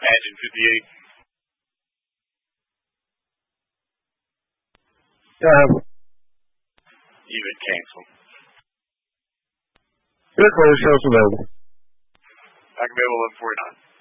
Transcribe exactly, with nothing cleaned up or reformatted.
Engine fifty-eight. Uh, Even cancel. Good close, show us available. Back available eleven forty-nine.